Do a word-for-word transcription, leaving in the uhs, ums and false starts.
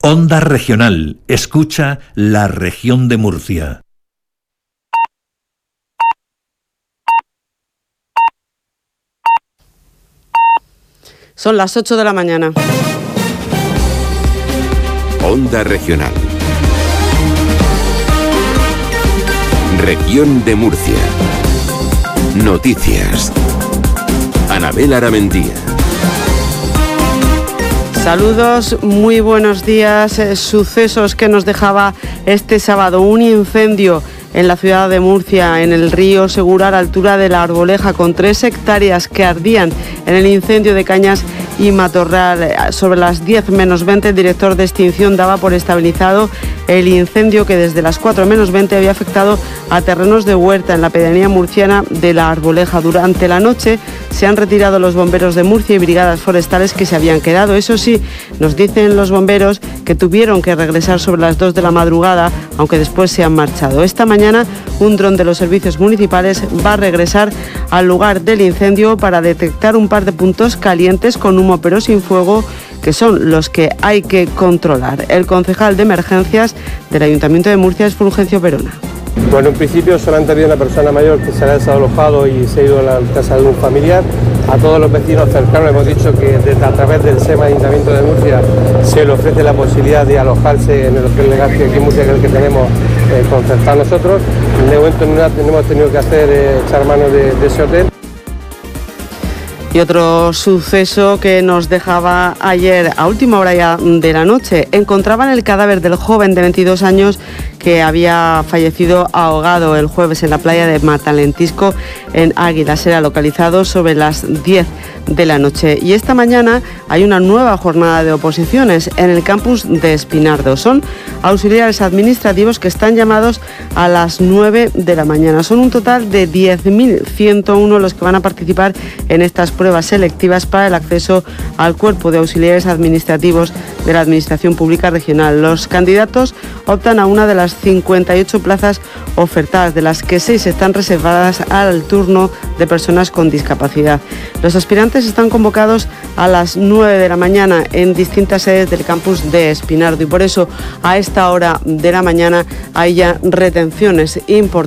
Onda Regional. Escucha la región de Murcia. Son las ocho de la mañana. Onda Regional. Región de Murcia. Noticias. Anabel Aramendía. Saludos, muy buenos días. Eh, sucesos que nos dejaba este sábado un incendio en la ciudad de Murcia, en el río Segura, a la altura de la Arboleja, con tres hectáreas que ardían en el incendio de cañas y matorral. Sobre las diez menos veinte, el director de extinción daba por estabilizado el incendio que desde las cuatro menos veinte había afectado a terrenos de huerta en la pedanía murciana de la Arboleja. Durante la noche se han retirado los bomberos de Murcia y brigadas forestales que se habían quedado. Eso sí, nos dicen los bomberos que tuvieron que regresar sobre las dos de la madrugada, aunque después se han marchado. Esta mañana un dron de los servicios municipales va a regresar al lugar del incendio para detectar un par de puntos calientes con humo pero sin fuego, que son los que hay que controlar. El concejal de emergencias del Ayuntamiento de Murcia es Fulgencio Perona. Bueno, en principio solamente había una persona mayor que se ha desalojado y se ha ido a la casa de un familiar. A todos los vecinos cercanos hemos dicho que desde, a través del SEMA Ayuntamiento de Murcia se le ofrece la posibilidad de alojarse en el hotel legal aquí en Murcia, que es el que tenemos eh, concertado nosotros. De momento no hemos tenido que hacer eh, echar mano de, de ese hotel. Y otro suceso que nos dejaba ayer a última hora ya de la noche. Encontraban el cadáver del joven de veintidós años que había fallecido ahogado el jueves en la playa de Matalentisco, en Águilas. Era localizado sobre las diez de la noche. Y esta mañana hay una nueva jornada de oposiciones en el campus de Espinardo. Son auxiliares administrativos que están llamados a las nueve de la mañana. Son un total de diez mil ciento uno los que van a participar en estas pruebas selectivas para el acceso al cuerpo de auxiliares administrativos de la Administración Pública Regional. Los candidatos optan a una de las cincuenta y ocho plazas ofertadas, de las que seis están reservadas al turno de personas con discapacidad. Los aspirantes están convocados a las nueve de la mañana en distintas sedes del campus de Espinardo y por eso a esta hora de la mañana hay ya retenciones importantes